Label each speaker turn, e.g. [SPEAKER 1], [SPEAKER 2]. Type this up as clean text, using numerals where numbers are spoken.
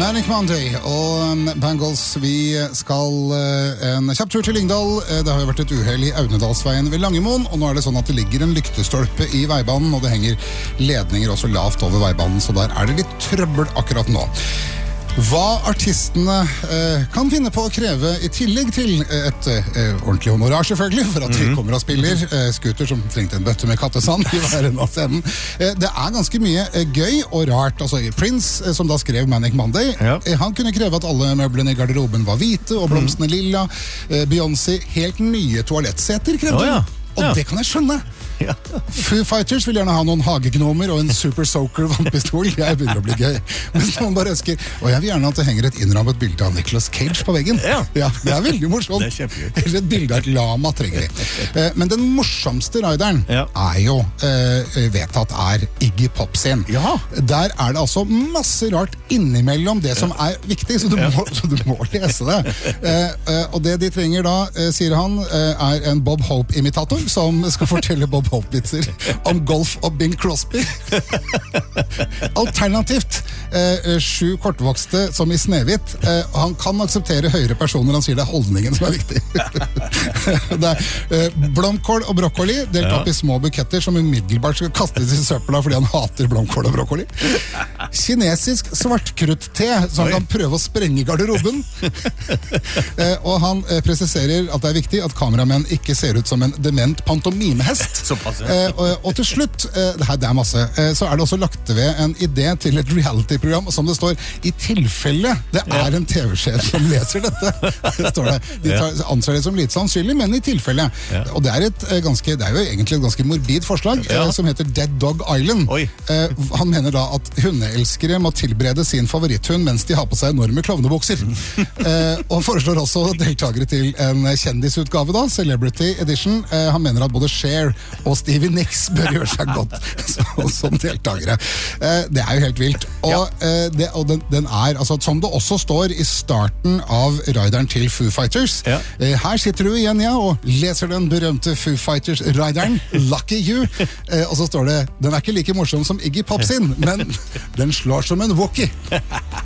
[SPEAKER 1] Manic Monday og Bangles. Vi skal en kjapp tur til Lyngdal. Det har jo vært et uheld i Aunedalsveien ved Langemoen, og nå er det sånn at det ligger en lyktestolpe i veibanen, og det henger ledninger også lavt over veibanen, så der er det litt trøbbel akkurat nå. Hva artistene kan finne på å kreve i tillegg til et ordentlig honorar selvfølgelig, for at de kommer og spiller Scooter som trengte en bøtte med kattesand i hver enden av scenen. Det er ganske mye gøy og rart. Altså Prince, som da skrev Manic Monday, han kunne kreve at alle møblene i garderoben var hvite og blomstene lilla. Beyoncé, helt nye toalettseter krevde hun. Og det kan jeg skjønne. Foo Fighters vil gjerne ha noen hagegnomer og en Super Soaker vannpistol. Jeg begynner å bli gøy. Men noen bare ønsker, og jeg vil gjerne at det henger et innrammet bilde av Nicolas Cage på veggen. Ja, det er veldig morsomt.
[SPEAKER 2] Det er kjempegøy.
[SPEAKER 1] Eller et bilde av et lama trenger vi. Men den morsomste rideren er jo vedtatt er Iggy Pop sin. Der er det altså masse rart innimellom det som er viktig, så du må lese det. Og det de trenger da, sier han, er en Bob Hope-imitator som skal fortelle Bob Hope-vitser om golf og Bing Crosby. Alternativt 7 kortvokste som i Snehvit. Han kan akseptere høyere personer, han sier det er holdningen som er viktig. Det er blomkål og brokkoli delt opp i små buketter som umiddelbart skal kastes i søpla fordi han hater blomkål og brokkoli. Kinesisk svartkrutt-te som kan prøve å sprenge garderoben. Og han presiserer at det er viktig at kameramenn ikke ser ut som en dement pantomimehest. Og til slutt, det er masse, så er det også lagt ved en idé til et reality-program som det står, i tilfelle det er en TV-sjef som leser dette, står det. De anser det som litt sannsynlig, men i tilfelle. Og det er jo egentlig et ganske morbid forslag som heter Dead Dog Island. Han mener da at hundeelskere må tilberede sin favoritthund mens de har på seg enorme klovnebukser. Og han foreslår også deltakere til en kjendisutgave da, Celebrity Edition. Han mener at både Cher og Stevie Nicks bør gjøre seg godt som deltakere. Det er jo helt vilt. Og den er, altså, som det også står i starten av rideren til Foo Fighters. Her sitter du igjen, og leser den berømte Foo Fighters-rideren, Lucky You. Og så står det, den er ikke like morsom som Iggy Pop sin, men den slår som en Wookie.